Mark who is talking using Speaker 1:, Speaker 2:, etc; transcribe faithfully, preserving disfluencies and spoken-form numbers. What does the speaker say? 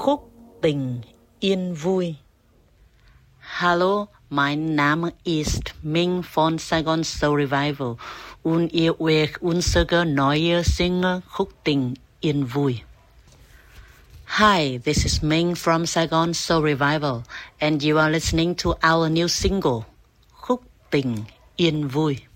Speaker 1: Khúc tình yên vui.
Speaker 2: Hallo, mein Name ist Ming von Saigon Soul Revival und ihr werdet unsere neue Single Khúc tình yên vui. Hi, this is Ming from Saigon Soul Revival and you are listening to our new single Khúc tình yên vui.